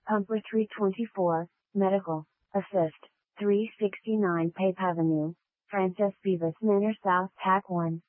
Pumper 324, Medical, Assist, 369 Pape Avenue, Frances Beavis Manor South, TAC 1.